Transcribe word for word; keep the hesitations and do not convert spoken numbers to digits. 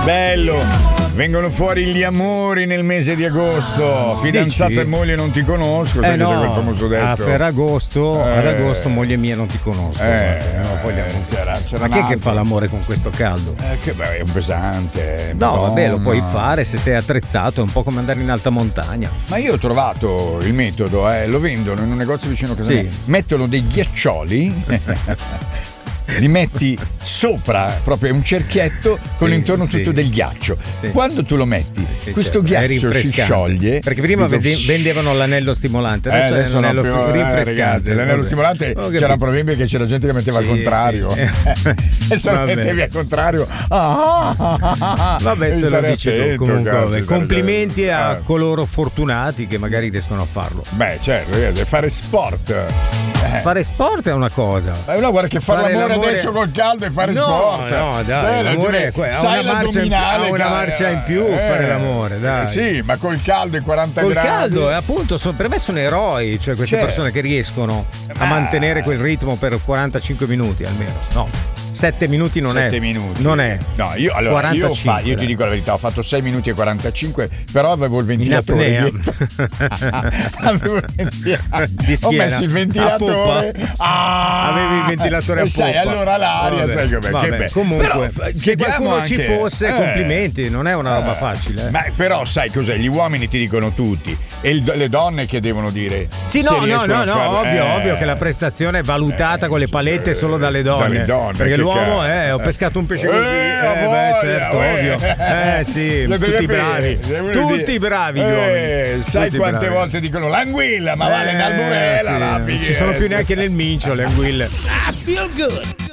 bello. Vengono fuori gli amori nel mese di agosto. Fidanzata Dici? e moglie non ti conosco, sai Eh che c'è no, quel famoso detto. a Ferragosto, Eh. ad agosto moglie mia non ti conosco. Eh, basta, non vogliamo- c'era- c'era Ma chi è un che altro. fa l'amore con questo caldo? Eh, che beh, è un pesante. No, Madonna. vabbè, lo puoi fare se sei attrezzato, è un po' come andare in alta montagna. Ma io ho trovato il metodo, eh, lo vendono in un negozio vicino a casa Sì. mia. Mettono dei ghiaccioli. Li metti sopra proprio un cerchietto con Sì, intorno sì. tutto del ghiaccio. Sì. Quando tu lo metti, Sì, questo certo. È ghiaccio si rinfrescante. scioglie. Perché prima Dico, vede- vendevano l'anello stimolante, Eh, adesso, adesso è l'anello no, più, fi- eh, rinfrescante. ragazzi, l'anello Vabbè. stimolante Ho c'era capito. un problema che c'era gente che metteva al Sì, contrario. sì, sì. E se lo Vabbè. mettevi al contrario. ah, ah, ah, ah, Vabbè, devi se lo stare dici tu, attento, comunque, cazzo, vabbè. stare- Complimenti a Eh. coloro fortunati che magari riescono a farlo. Beh, certo, ragazzi, fare sport. Eh. Fare sport è una cosa. Eh, no, guarda che fare, Fare l'amore, l'amore- adesso col caldo e fare No, sport. no, dai, Eh, l'amore tu- è que- ha sai una marcia in più- l'addominale, ha una cara. marcia in più fare l'amore, dai. Sì, ma col caldo e quaranta Col gradi. caldo, eh, appunto, sono- per me sono eroi, cioè queste Cioè, persone che riescono a ma- mantenere quel ritmo per quarantacinque minuti almeno. No, sette minuti non Sette è. minuti. Non è. No, io allora io, ho quarantacinque, fa- io ti dai. dico la verità, ho fatto sei minuti e quarantacinque, però avevo il In ventilatore apnea. dietro. Avevo il ventilatore. Di Ho schiena. messo il A ventilatore. poppa. Ah! Avevi il ventilatore a E sai, poppa. allora l'aria, Vabbè, sai com'è, vabbè, che bello. comunque, Però, f- se chiediamo qualcuno ci anche- fosse, eh, complimenti, non è una roba eh, facile. eh. Ma però sai cos'è? Gli uomini ti dicono tutti e il- le donne che devono dire. Sì, se no, no, riescono no, a no, farlo. ovvio, Eh, ovvio che la prestazione è valutata con le palette solo dalle donne. dalle donne, perché che l'uomo, cazzo. eh, ho pescato un pesce Eh, così. a Eh, beh, voglia, certo, eh. ovvio. Eh sì, Lo devi tutti capire, bravi. devono Tutti dire- bravi gli Eh, uomini. sai Tutti quante bravi. volte dicono l'anguilla, ma vale in Eh, alburella, sì, la non ci sono più neanche nel mincio le anguille. I feel good.